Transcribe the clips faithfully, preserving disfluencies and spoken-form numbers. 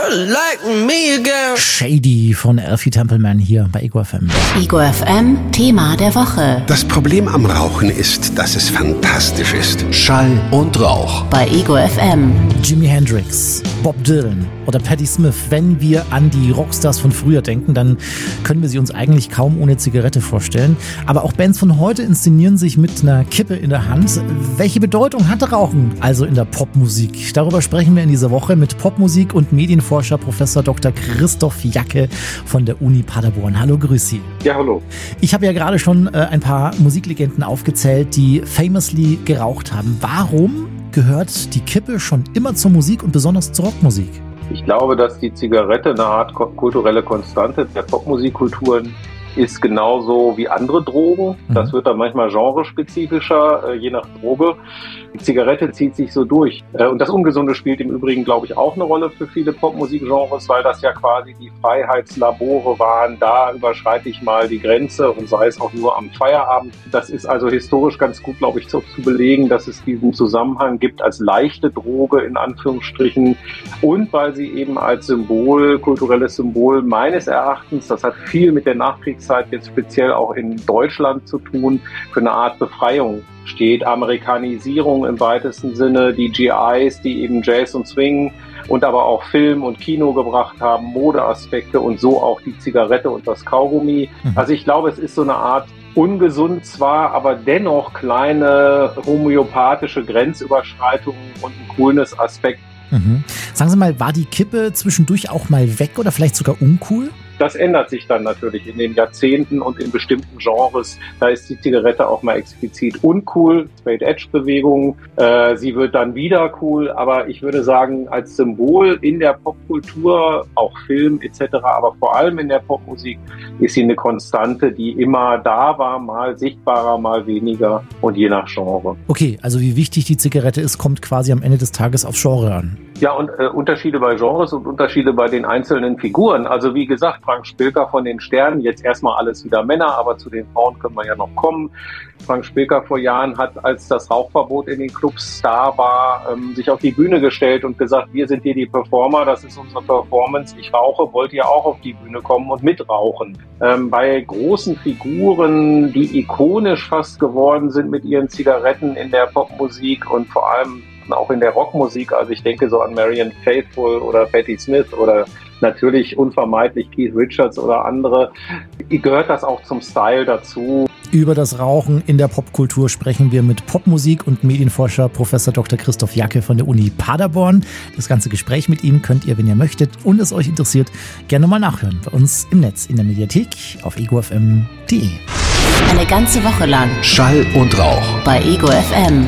girl like me again. Shady von Elfie Templeman hier bei Ego F M. Ego F M, Thema der Woche. Das Problem am Rauchen ist, dass es fantastisch ist. Schall und Rauch. Bei Ego F M. Jimi Hendrix, Bob Dylan oder Patti Smith. Wenn wir an die Rockstars von früher denken, dann können wir sie uns eigentlich kaum ohne Zigarette vorstellen. Aber auch Bands von heute inszenieren sich mit einer Kippe in der Hand. Welche Bedeutung hatte Rauchen also in der Popmusik? Darüber sprechen wir in dieser Woche mit Popmusik- und Medienforscher Professor Doktor Christoph Jacke von der Uni Paderborn. Hallo, grüß Sie. Ja, hallo. Ich habe ja gerade schon äh, ein paar Musiklegenden aufgezählt, die famously geraucht haben. Warum gehört die Kippe schon immer zur Musik und besonders zur Rockmusik? Ich glaube, dass die Zigarette eine Art kulturelle Konstante der Popmusikkulturen ist, genauso wie andere Drogen. Das wird dann manchmal genrespezifischer, je nach Droge. Die Zigarette zieht sich so durch. Und das Ungesunde spielt im Übrigen, glaube ich, auch eine Rolle für viele Popmusikgenres, weil das ja quasi die Freiheitslabore waren. Da überschreite ich mal die Grenze und sei es auch nur am Feierabend. Das ist also historisch ganz gut, glaube ich, zu, zu belegen, dass es diesen Zusammenhang gibt als leichte Droge in Anführungsstrichen und weil sie eben als Symbol, kulturelles Symbol meines Erachtens, das hat viel mit der Nachkriegszeit jetzt speziell auch in Deutschland zu tun, für eine Art Befreiung steht. Amerikanisierung im weitesten Sinne, die G Is, die eben Jazz und Swing und aber auch Film und Kino gebracht haben, Modeaspekte und so auch die Zigarette und das Kaugummi. Mhm. Also ich glaube, es ist so eine Art ungesund zwar, aber dennoch kleine homöopathische Grenzüberschreitungen und ein cooles Aspekt. Mhm. Sagen Sie mal, war die Kippe zwischendurch auch mal weg oder vielleicht sogar uncool? Das ändert sich dann natürlich in den Jahrzehnten und in bestimmten Genres. Da ist die Zigarette auch mal explizit uncool, Straight-Edge-Bewegung. Äh, sie wird dann wieder cool, aber ich würde sagen, als Symbol in der Popkultur, auch Film et cetera, aber vor allem in der Popmusik ist sie eine Konstante, die immer da war, mal sichtbarer, mal weniger und je nach Genre. Okay, also wie wichtig die Zigarette ist, kommt quasi am Ende des Tages aufs Genre an. Ja, und äh, Unterschiede bei Genres und Unterschiede bei den einzelnen Figuren. Also wie gesagt, Frank Spilker von den Sternen, jetzt erstmal alles wieder Männer, aber zu den Frauen können wir ja noch kommen. Frank Spilker vor Jahren hat, als das Rauchverbot in den Clubs da war, ähm, sich auf die Bühne gestellt und gesagt, wir sind hier die Performer, das ist unsere Performance, ich rauche, wollt ihr auch auf die Bühne kommen und mitrauchen. Ähm, bei großen Figuren, die ikonisch fast geworden sind mit ihren Zigaretten in der Popmusik und vor allem auch in der Rockmusik, also ich denke so an Marianne Faithfull oder Patti Smith oder natürlich unvermeidlich Keith Richards oder andere, gehört das auch zum Style dazu. Über das Rauchen in der Popkultur sprechen wir mit Popmusik- und Medienforscher Professor Doktor Christoph Jacke von der Uni Paderborn. Das ganze Gespräch mit ihm könnt ihr, wenn ihr möchtet und es euch interessiert, gerne mal nachhören bei uns im Netz, in der Mediathek auf ego f m punkt d e. Eine ganze Woche lang Schall und Rauch. bei Ego F M.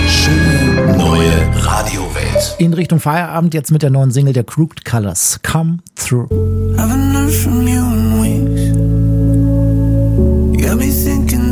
Schöne neue Radiowelt. In Richtung Feierabend jetzt mit der neuen Single der Crooked Colors, Come Through. Haven't heard from you in weeks. You got me thinking